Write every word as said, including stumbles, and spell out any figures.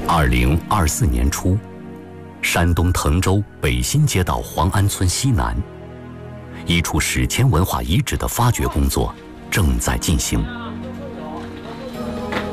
二零二四年初，山东滕州北新街道黄安村西南，一处史前文化遗址的发掘工作正在进行。